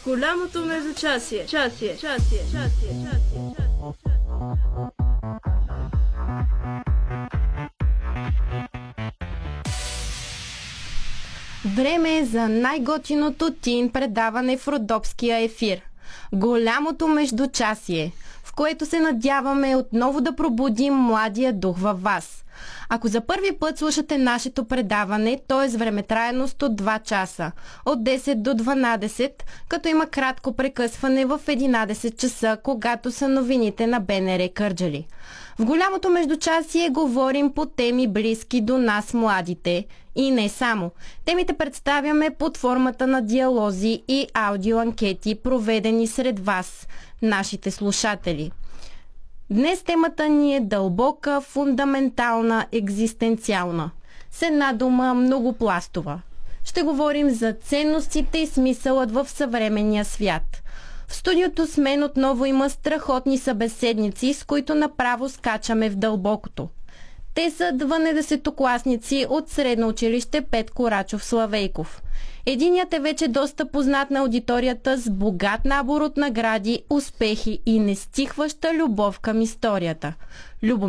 Голямото междучасие. Часие. Време е за най-готиното тин предаване в Родопския ефир. Голямото междучасие, в което се надяваме отново да пробудим младия дух във вас. Ако за първи път слушате нашето предаване, то е с времетраеност от 2 часа, от 10 до 12, като има кратко прекъсване в 11 часа, когато са новините на БНР Кърджали. В голямото междучасие говорим по теми близки до нас младите и не само. Темите представяме под формата на диалози и аудиоанкети, проведени сред вас, нашите слушатели. Днес темата ни е дълбока, фундаментална, екзистенциална. С една дума многопластова. Ще говорим за ценностите и смисълът в съвременния свят. В студиото с мен отново има страхотни събеседници, с които направо скачаме в дълбокото. Те са 12-класници от средно училище Петко Рачов Славейков. Единият е вече доста познат на аудиторията с богат набор от награди, успехи и нестихваща любов към историята.